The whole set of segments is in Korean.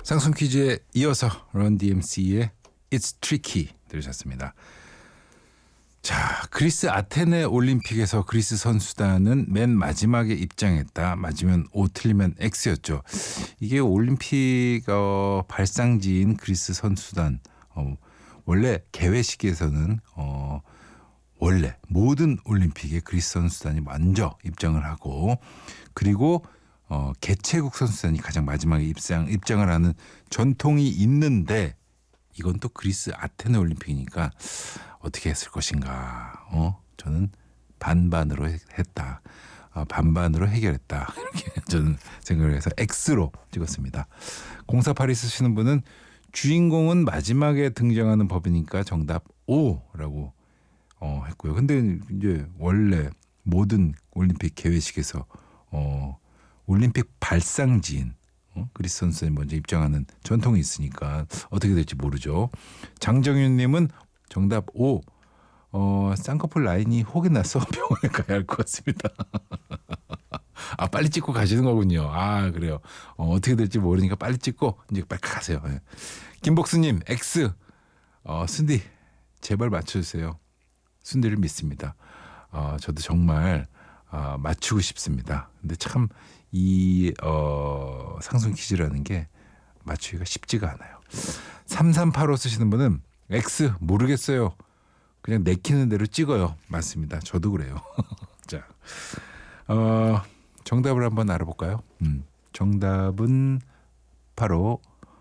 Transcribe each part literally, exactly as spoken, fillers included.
상승 퀴즈에 이어서 런디엠씨의 It's Tricky 들으셨습니다. 자, 그리스 아테네 올림픽에서 그리스 선수단은 맨 마지막에 입장했다. 맞으면 O, 틀리면 X였죠. 이게 올림픽 어, 발상지인 그리스 선수단 어, 원래 개회식에서는 어, 원래 모든 올림픽에 그리스 선수단이 먼저 입장을 하고 그리고 어, 개최국 선수단이 가장 마지막에 입장, 입장을 하는 전통이 있는데 이건 또 그리스 아테네 올림픽이니까 어떻게 했을 것인가. 어? 저는 반반으로 했다. 어, 반반으로 해결했다. 이렇게 저는 생각을 해서 X로 찍었습니다. 공사팔이 쓰시는 분은 주인공은 마지막에 등장하는 법이니까 정답 O라고 어, 했고요. 근데 이제 원래 모든 올림픽 개회식에서 어, 올림픽 발상지인 어? 그리스 선수들이 먼저 입장하는 전통이 있으니까 어떻게 될지 모르죠. 장정윤님은 정답 O. 어, 쌍꺼풀 라인이 혹이 나서 병원에 가야 할 것 같습니다. 아, 빨리 찍고 가시는 거군요. 아, 그래요. 어, 어떻게 될지 모르니까 빨리 찍고 이제 빨리 가세요. 예. 김복수님 X. 어, 순디 제발 맞춰주세요. 순디를 믿습니다. 어, 저도 정말 어, 맞추고 싶습니다. 근데 참 이 어, 상승 퀴즈라는 게 맞추기가 쉽지가 않아요. 삼삼팔오 쓰시는 분은 X 모르겠어요. 그냥 내키는 대로 찍어요. 맞습니다. 저도 그래요. 자, 어, 정답을 한번 알아볼까요? 음, 정답은 바로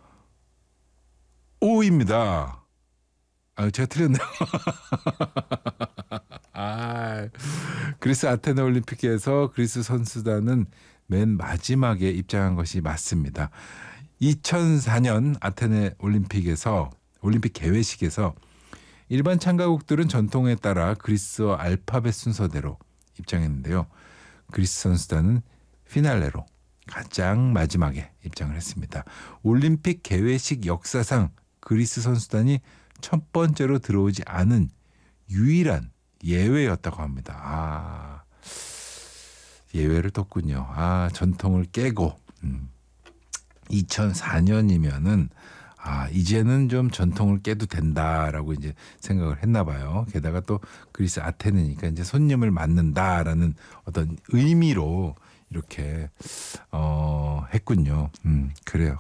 O입니다. 아, 제가 틀렸네요. 아, 그리스 아테네 올림픽에서 그리스 선수단은 맨 마지막에 입장한 것이 맞습니다. 이천사 년 아테네 올림픽에서 올림픽 개회식에서 일반 참가국들은 전통에 따라 그리스어 알파벳 순서대로 입장했는데요. 그리스 선수단은 피날레로 가장 마지막에 입장을 했습니다. 올림픽 개회식 역사상 그리스 선수단이 첫 번째로 들어오지 않은 유일한 예외였다고 합니다. 아, 예외를 뒀군요. 아, 전통을 깨고 음. 이천사 년이면은 아, 이제는 좀 전통을 깨도 된다라고 이제 생각을 했나 봐요. 게다가 또 그리스 아테네니까 이제 손님을 맞는다라는 어떤 의미로 이렇게 어, 했군요. 음, 그래요.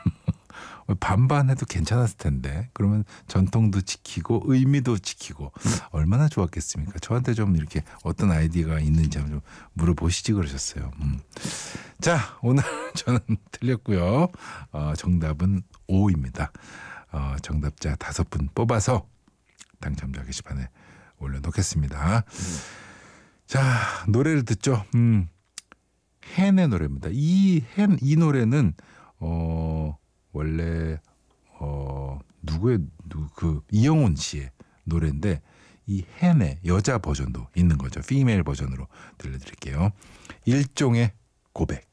반반해도 괜찮았을 텐데 그러면 전통도 지키고 의미도 지키고 얼마나 좋았겠습니까? 저한테 좀 이렇게 어떤 아이디어가 있는지 한번 좀 물어보시지 그러셨어요. 음. 자, 오늘 저는 틀렸고요. 어, 정답은 O입니다. 어, 정답자 다섯 분 뽑아서 당첨자 게시판에 올려놓겠습니다. 음. 자, 노래를 듣죠. 음, 헨의 노래입니다. 이 헨, 이 노래는 어. 원래 어 누구의 누구 그 이영훈 씨의 노래인데 이 헨의 여자 버전도 있는 거죠. 피메일 버전으로 들려드릴게요. 일종의 고백.